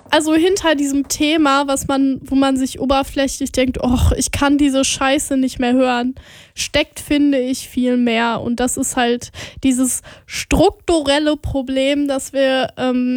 also hinter diesem Thema, wo man sich oberflächlich denkt, ich kann diese Scheiße nicht mehr hören, steckt, finde ich, viel mehr. Und das ist halt dieses strukturelle Problem, dass wir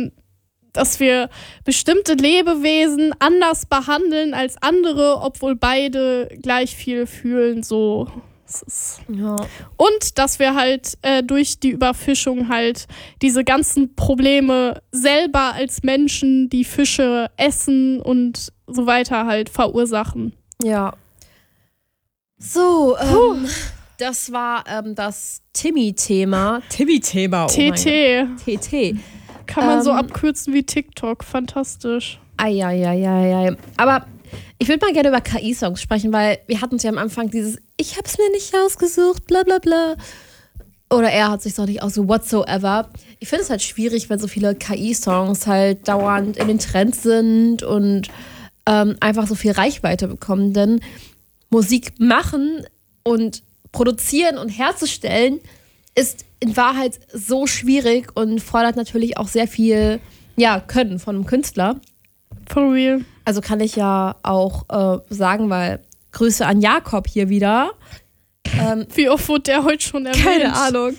bestimmte Lebewesen anders behandeln als andere, obwohl beide gleich viel fühlen, so. Ja. Und dass wir halt durch die Überfischung halt diese ganzen Probleme selber als Menschen, die Fische essen und so weiter halt verursachen. Ja. So, das war das Timmy-Thema. Timmy-Thema, oh TT. TT. Kann man so abkürzen wie TikTok. Fantastisch. Ei. Aber ich würde mal gerne über KI-Songs sprechen, weil wir hatten es ja am Anfang dieses ich hab's mir nicht ausgesucht, bla bla bla. Oder er hat sich's auch nicht ausgesucht, whatsoever. Ich finde es halt schwierig, wenn so viele KI-Songs halt dauernd in den Trends sind und einfach so viel Reichweite bekommen. Denn Musik machen und produzieren und herzustellen ist in Wahrheit so schwierig und fordert natürlich auch sehr viel Können von einem Künstler. For real. Also kann ich ja auch sagen, weil Grüße an Jakob hier wieder. Wie oft wurde der heute schon erwähnt? Keine Ahnung.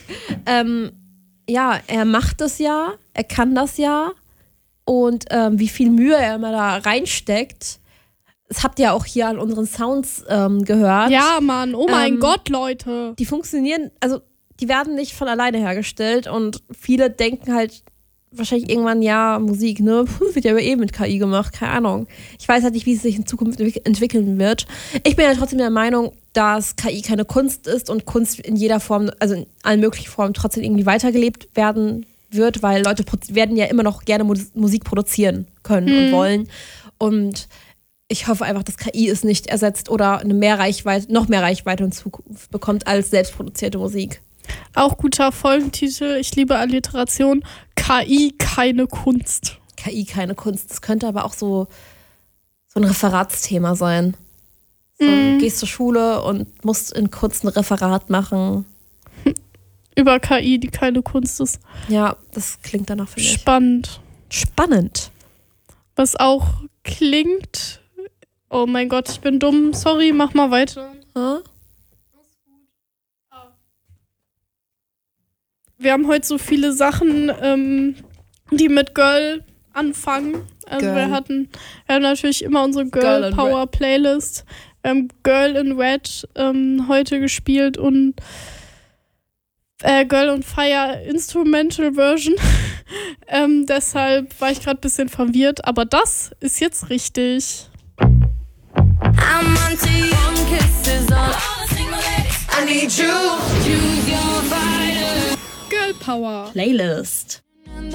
Er macht das ja, er kann das ja und wie viel Mühe er immer da reinsteckt. Das habt ihr auch hier an unseren Sounds gehört. Ja, Mann, oh mein Gott, Leute. Die funktionieren, also die werden nicht von alleine hergestellt und viele denken halt wahrscheinlich irgendwann, Musik, ne, wird ja mit KI gemacht, keine Ahnung. Ich weiß halt nicht, wie es sich in Zukunft entwickeln wird. Ich bin ja trotzdem der Meinung, dass KI keine Kunst ist und Kunst in jeder Form, also in allen möglichen Formen trotzdem irgendwie weitergelebt werden wird, weil Leute werden ja immer noch gerne Musik produzieren können und wollen. Und ich hoffe einfach, dass KI es nicht ersetzt oder noch mehr Reichweite in Zukunft bekommt als selbstproduzierte Musik. Auch guter Folgentitel, ich liebe Alliteration, KI keine Kunst. KI keine Kunst, das könnte aber auch so ein Referatsthema sein. So, du gehst zur Schule und musst in Kunst ein Referat machen. Über KI, die keine Kunst ist. Ja, das klingt danach für mich. Spannend. Was auch klingt, oh mein Gott, ich bin dumm, sorry, mach mal weiter. Wir haben heute so viele Sachen, die mit Girl anfangen. Also wir haben natürlich immer unsere Girl Power Playlist. Wir haben Girl in Red heute gespielt und Girl on Fire Instrumental Version. Deshalb war ich gerade ein bisschen verwirrt, aber das ist jetzt richtig. I'm onto young kisses on all the single ladies. I need you. Choose your fighter. Girl Power Playlist.